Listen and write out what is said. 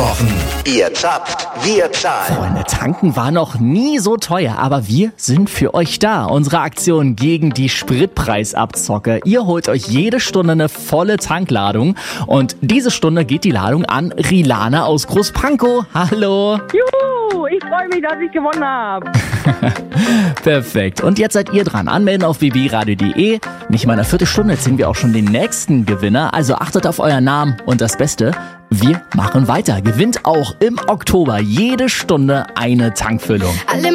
reingeworfen. Ihr zapft, wir zahlen. Freunde, tanken war noch nie so teuer, aber wir sind für euch da. Unsere Aktion gegen die Spritpreisabzocke. Ihr holt euch jede Stunde eine volle Tankladung und diese Stunde geht die Ladung an Rilana aus Großpankow. Hallo. Juhu, ich freue mich, dass ich gewonnen habe. Perfekt. Und jetzt seid ihr dran. Anmelden auf wbradio.de. Nicht mal eine Viertelstunde ziehen wir auch schon den nächsten Gewinner. Also achtet auf euren Namen und das Beste, wir machen weiter. Gewinnt auch im Oktober jede Stunde eine Tankfüllung.